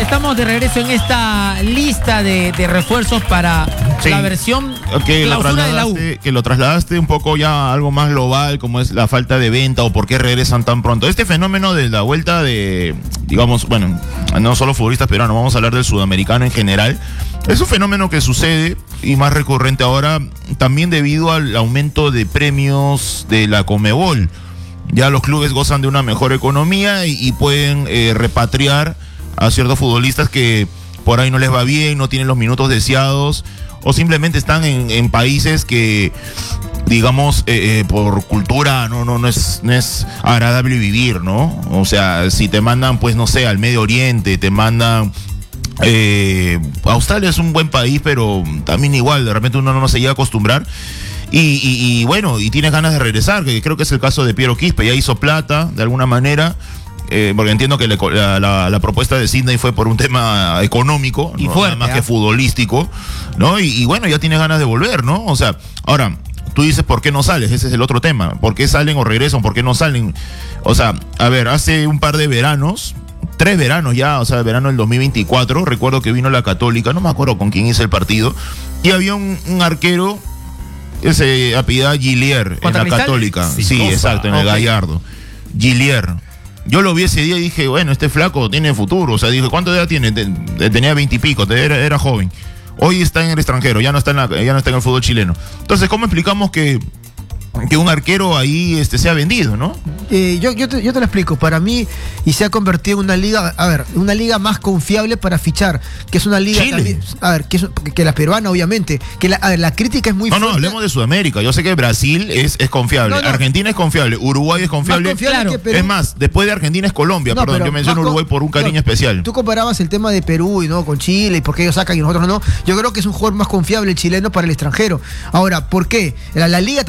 estamos de regreso en esta lista de refuerzos para la versión clausura de la U. Que lo trasladaste un poco ya a algo más global, como es la falta de venta o por qué regresan tan pronto. Este fenómeno de la vuelta de, digamos, bueno, no solo futbolistas peruanos, vamos a hablar del sudamericano en general. Es un fenómeno que sucede y más recurrente ahora también debido al aumento de premios de la Conmebol. Ya los clubes gozan de una mejor economía y pueden repatriar a ciertos futbolistas que por ahí no les va bien, no tienen los minutos deseados o simplemente están en países que, digamos, por cultura no es agradable vivir, ¿no? O sea, si te mandan, pues no sé, al Medio Oriente, te mandan... Australia es un buen país, pero también igual, de repente uno no se llega a acostumbrar. Y bueno, y tienes ganas de regresar, que creo que es el caso de Piero Quispe, ya hizo plata de alguna manera, porque entiendo que la propuesta de Sydney fue por un tema económico, y ¿no? fuerte, Más que futbolístico, ¿no? Y bueno, ya tienes ganas de volver, ¿no? O sea, ahora, tú dices, ¿por qué no sales? Ese es el otro tema. ¿Por qué salen o regresan? ¿Por qué no salen? O sea, a ver, hace un par de veranos, 3 veranos ya, o sea, el verano del 2024, recuerdo que vino la Católica, no me acuerdo con quién hice el partido, y había un arquero, ese apellidado Gillier, en la Cristal? Católica. Sí, exacto, en el Gallardo. Gillier. Yo lo vi ese día y dije, bueno, este flaco tiene futuro. O sea, dije, ¿cuánto edad tiene? Tenía 20 y pico, era joven. Hoy está en el extranjero, ya no está en el fútbol chileno. Entonces, ¿cómo explicamos que un arquero ahí sea vendido, ¿no? Yo te lo explico. Para mí, y se ha convertido en una liga, a ver, una liga más confiable para fichar, que es una liga también, a ver, que la peruana, obviamente. Que la crítica es muy fuerte. No, hablemos de Sudamérica. Yo sé que Brasil es confiable, Argentina es confiable, Uruguay es confiable. Claro. Que Perú. Es más, después de Argentina es Colombia, perdón, yo menciono Uruguay por un cariño especial. Tú comparabas el tema de Perú y no con Chile y por qué ellos sacan y nosotros no. Yo creo que es un jugador más confiable el chileno para el extranjero. Ahora, ¿por qué? La liga